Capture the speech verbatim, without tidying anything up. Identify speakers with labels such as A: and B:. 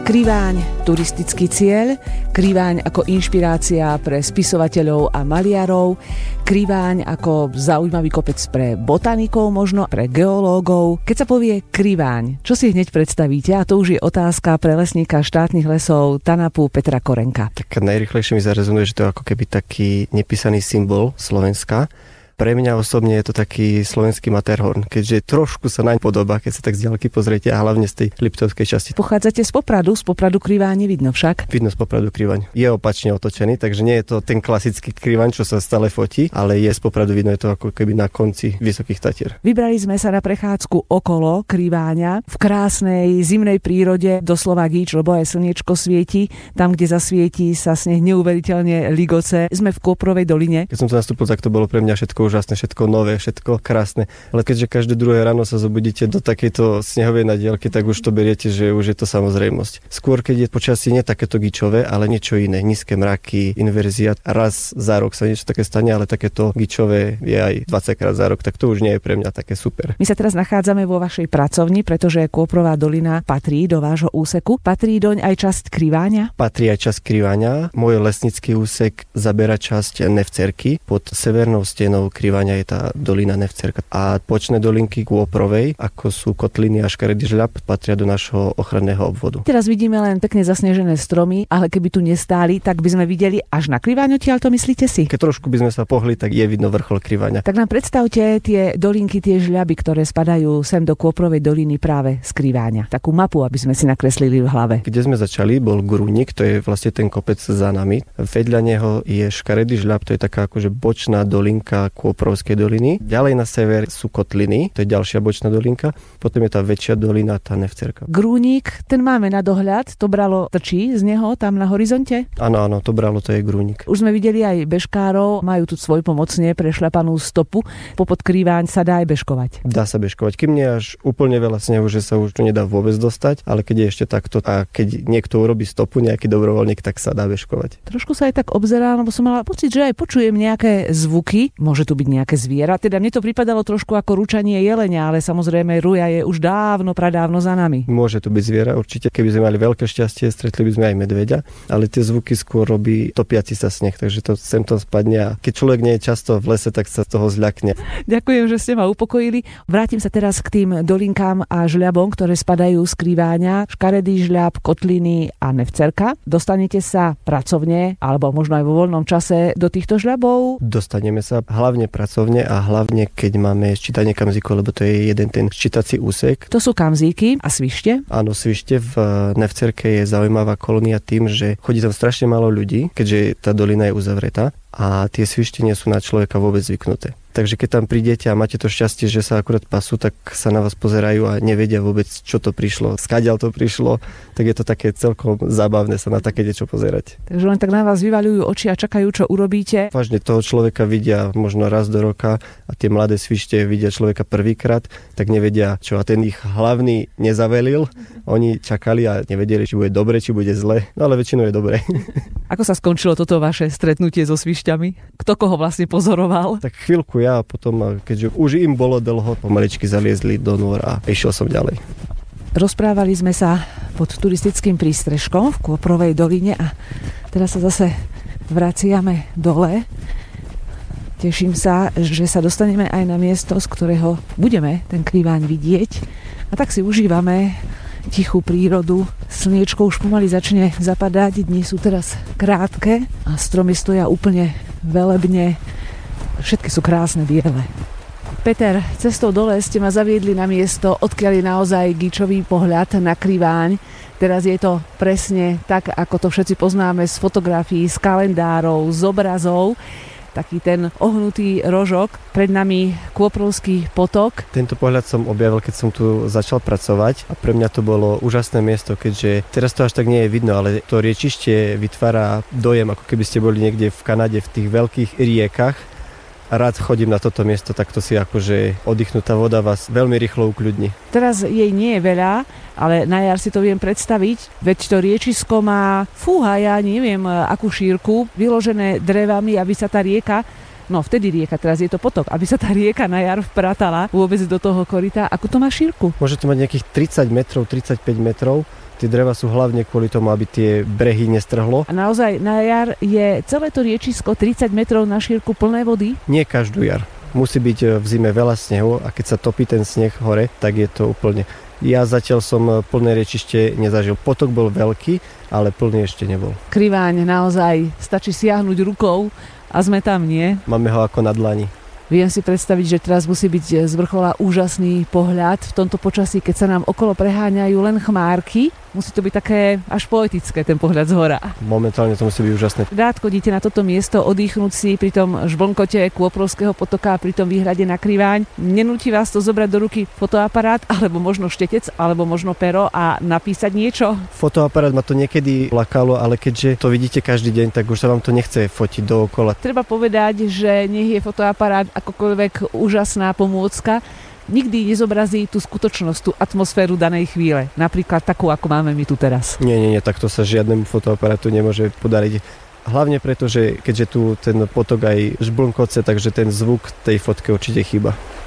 A: Kriváň, turistický cieľ, Kriváň ako inšpirácia pre spisovateľov a maliarov, Kriváň ako zaujímavý kopec pre botanikov, možno pre geológov. Keď sa povie Kriváň, čo si hneď predstavíte? A to už je otázka pre lesníka štátnych lesov TANAPu Petra Korenka.
B: Tak najrýchlejšie mi zarezonuje, že to je ako keby taký nepísaný symbol Slovenska. Pre mňa osobne je to taký slovenský Matterhorn, keďže trošku sa naň podobá, keď sa tak z ďalky pozriete, a hlavne z tej Liptovskej časti.
A: Pochádzate z Popradu, z Popradu Kriváň nevidno však.
B: Vidno z Popradu Kriváň. Je opačne otočený, takže nie je to ten klasický Kriváň, čo sa stále fotí, ale je z Popradu vidno, je to ako keby na konci Vysokých Tatier.
A: Vybrali sme sa na prechádzku okolo Kriváňa v krásnej zimnej prírode, doslova gíč, lebo aj slniečko svieti. Tam, kde zasvietí, sa sneh neuveriteľne ligoce. Sme v Kôprovej doline.
B: Keď som sa nastúpil, tak to bolo pre mňa všetko úžasné, všetko nové, všetko krásne. Ale keďže každé druhé ráno sa zobudíte do takejto snehovej nadielky, tak už to beriete, že už je to samozrejmosť. Skôr, keď je počasie nie takéto gičové, ale niečo iné, nízke mraky, inverzia, raz za rok sa niečo také stane, ale takéto gičové je aj dvadsaťkrát za rok, tak to už nie je pre mňa také super.
A: My sa teraz nachádzame vo vašej pracovni, pretože Kôprová dolina patrí do vášho úseku. Patrí doň aj časť Kriváňa?
B: Patrí aj časť Kriváňa. Môj lesnícky úsek zabera časť Nevcerky. Pod severnou stenou Kriváňa je tá dolina Nevcerka. A počné dolinky Kôprovej, ako sú Kotliny a Škaredý žľab, patria do našho ochranného obvodu.
A: Teraz vidíme len pekne zasnežené stromy, ale keby tu nestáli, tak by sme videli až na Kriváň, odtiaľ to myslíte si?
B: Keď trošku by sme sa pohli, tak je vidno vrchol Kriváňa.
A: Tak nám predstavte tie dolinky, tie žľaby, ktoré spadajú sem do Kôprovej doliny práve z Kriváňa. Takú mapu, aby sme si nakreslili v hlave.
B: Kde sme začali, bol Grúnik, to je vlastne ten kopec za nami. Vedľa neho je Škaredý žľab, to je taká akože bočná dolinka Kôprovskej doliny. Ďalej na sever sú Kotliny, to je ďalšia bočná dolinka. Potom je tá väčšia dolina, tá Nevcerka.
A: Grúnik, ten máme na dohľad, to bralo trčí z neho tam na horizonte?
B: Áno, áno, to bralo, to je Grúnik.
A: Už sme videli aj bežkárov, majú tu svoj pomocne prešľapanú stopu. Popod Kriváň sa dá aj bežkovať.
B: Dá sa bežkovať. Kým nie až úplne veľa snehu, že sa už tu nedá vôbec dostať, ale keď je ešte takto a keď niekto urobí stopu, nejaký dobrovoľník, tak sa dá bežkovať.
A: Trošku sa aj tak obzerám, lebo som mala pocit, že aj počujem nejaké zvuky. Môže tu byť nejaké zviera. Teda mne to pripadalo trošku ako ručanie jelenia, ale samozrejme ruja je už dávno, pradávno za nami.
B: Môže tu byť zviera, určite. Keby sme mali veľké šťastie, stretli by sme aj medveďa, ale tie zvuky skôr robí topiaci sa sneh, takže to sem to spadne a keď človek nie je často v lese, tak sa z toho zľakne.
A: Ďakujem, že ste ma upokojili. Vrátim sa teraz k tým dolinkám a žľabom, ktoré spadajú z Kriváňa, Škaredý žľab, Kotliny a Nevcerka. Dostanete sa pracovne alebo možno aj vo voľnom čase do týchto žľabov?
B: Dostaneme sa hlavne pracovne a hlavne keď máme ščítanie kamzíkov, lebo to je jeden ten ščítací úsek.
A: To sú kamzíky a svište?
B: Áno, svište v Nevcerke je zaujímavá kolónia tým, že chodí tam strašne málo ľudí, keďže tá dolina je uzavretá a tie svište nie sú na človeka vôbec zvyknuté. Takže keď tam prídete a máte to šťastie, že sa akurát pasú, tak sa na vás pozerajú a nevedia vôbec, čo to prišlo, skadiaľ to prišlo, tak je to také celkom zábavné sa na také niečo pozerať.
A: Takže len tak na vás vyvaľujú oči a čakajú, čo urobíte.
B: Vážne toho človeka vidia možno raz do roka a tie mladé svište vidia človeka prvýkrát, tak nevedia čo. A ten ich hlavný nezavelil, oni čakali a nevedeli, či bude dobre, či bude zle, no ale väčšinou je dobre.
A: Ako sa skončilo toto vaše stretnutie so svišťami? Kto koho vlastne pozoroval?
B: Tak chvíľku ja a potom, keďže už im bolo dlho, pomaličky zaliezli do nôr a išiel som ďalej.
A: Rozprávali sme sa pod turistickým prístrežkom v Kôprovej doline a teraz sa zase vraciame dole. Teším sa, že sa dostaneme aj na miesto, z ktorého budeme ten Kriváň vidieť. A tak si užívame tichú prírodu. Slniečko už pomaly začne zapadať, dni sú teraz krátke a stromy stoja úplne velebne. Všetky sú krásne biele. Peter, cestou dole ste ma zaviedli na miesto, odkiaľ je naozaj gíčový pohľad na Kriváň. Teraz je to presne tak, ako to všetci poznáme z fotografií, z kalendárov, z obrazov. Taký ten ohnutý rožok, pred nami Kôprovský potok.
B: Tento pohľad som objavil, keď som tu začal pracovať a pre mňa to bolo úžasné miesto, keďže teraz to až tak nie je vidno, ale to riečište vytvára dojem, ako keby ste boli niekde v Kanade v tých veľkých riekach. Rád chodím na toto miesto, takto si akože oddychnutá voda vás veľmi rýchlo ukľudní.
A: Teraz jej nie je veľa, ale na jar si to viem predstaviť, veď to riečisko má, fúha, ja neviem akú šírku, vyložené drevami, aby sa tá rieka, no vtedy rieka, teraz je to potok, aby sa tá rieka na jar vpratala vôbec do toho koryta. Ako to má šírku?
B: Môže to mať nejakých tridsať metrov, tridsaťpäť metrov. Tie dreva sú hlavne kvôli tomu, aby tie brehy nestrhlo.
A: A naozaj na jar je celé to riečisko tridsať metrov na šírku plné vody?
B: Nie každú jar. Musí byť v zime veľa snehu a keď sa topí ten sneh hore, tak je to úplne... Ja zatiaľ som plné riečište nezažil. Potok bol veľký, ale plný ešte nebol.
A: Kriváň naozaj stačí siahnuť rukou a sme tam, nie?
B: Máme ho ako na dlani.
A: Viem si predstaviť, že teraz musí byť z vrchola úžasný pohľad v tomto počasí, keď sa nám okolo preháňajú len chmárky. Musí to byť také až poetické, ten pohľad z hora.
B: Momentálne to musí byť úžasné.
A: Rád chodíte na toto miesto oddychnúť si pri tom žblnkote Kôprovského potoka a pri tom výhrade na Kriváň. Nenúti vás to zobrať do ruky fotoaparát, alebo možno štetec, alebo možno pero a napísať niečo?
B: Fotoaparát ma to niekedy lakalo, ale keďže to vidíte každý deň, tak už sa vám to nechce fotiť dookola. Treba
A: povedať, že nech je fotoaparát akokoľvek úžasná pomôcka, nikdy nezobrazí tú skutočnosť, tú atmosféru danej chvíle. Napríklad takú, ako máme my tu teraz.
B: Nie, nie, nie, takto sa žiadnemu fotoaparátu nemôže podariť. Hlavne preto, že keďže tu ten potok aj žblnkoce, takže ten zvuk tej fotke určite chýba.